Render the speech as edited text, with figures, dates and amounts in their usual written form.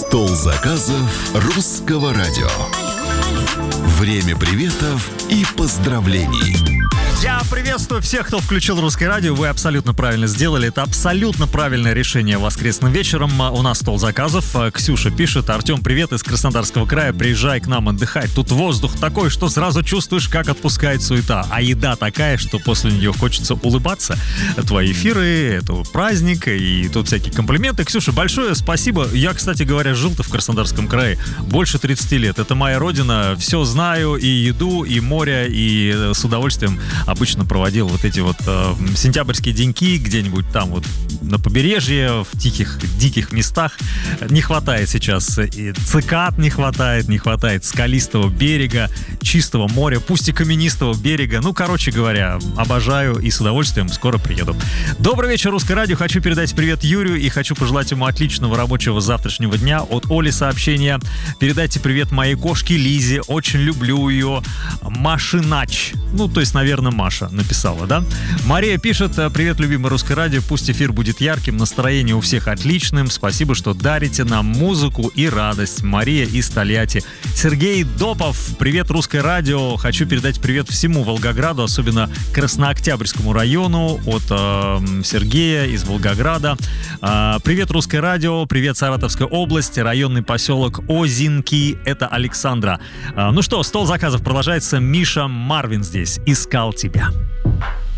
Стол заказов русского радио. Время приветов и поздравлений. Я приветствую всех, кто включил русское радио. Вы абсолютно правильно сделали. Это абсолютно правильное решение воскресным вечером. У нас стол заказов. Ксюша пишет: Артем, привет из Краснодарского края. Приезжай к нам отдыхать. Тут воздух такой, что сразу чувствуешь, как отпускает суета. А еда такая, что после нее хочется улыбаться. Твои эфиры, это праздник, и тут всякие комплименты. Ксюша, большое спасибо. Я, кстати говоря, жил-то в Краснодарском крае больше 30 лет. Это моя родина. Все знаю, и еду, и море, и с удовольствием обычно проводил вот эти вот сентябрьские деньки где-нибудь там вот на побережье, в тихих, диких местах. Не хватает сейчас и цикад, не хватает скалистого берега, чистого моря, пусть и каменистого берега. Ну, короче говоря, обожаю и с удовольствием скоро приеду. Добрый вечер, Русское радио. Хочу передать привет Юрию и хочу пожелать ему отличного рабочего завтрашнего дня. От Оли сообщение. Передайте привет моей кошке Лизе. Очень люблю ее. Машинач. Ну, то есть, наверное, Маша написала, да? Мария пишет: привет, любимый Русское радио, пусть эфир будет ярким, настроение у всех отличным, спасибо, что дарите нам музыку и радость. Мария из Тольятти. Сергей Допов: привет, Русское радио, хочу передать привет всему Волгограду, особенно Краснооктябрьскому району, от Сергея из Волгограда. Привет, Русское радио, привет, Саратовская область, районный поселок Озинки, это Александра. Ну что, стол заказов продолжается. Миша Марвин здесь. Искал тебя.